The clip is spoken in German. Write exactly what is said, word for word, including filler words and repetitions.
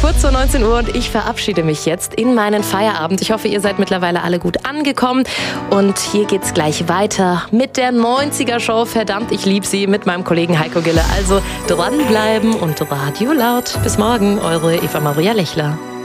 kurz vor neunzehn Uhr und ich verabschiede mich jetzt in meinen Feierabend. Ich hoffe, ihr seid mittlerweile alle gut angekommen. Und hier geht's gleich weiter mit der neunziger-Show. Verdammt, ich liebe sie, mit meinem Kollegen Heiko Gille. Also dranbleiben und Radio laut. Bis morgen, eure Eva Maria Lechler.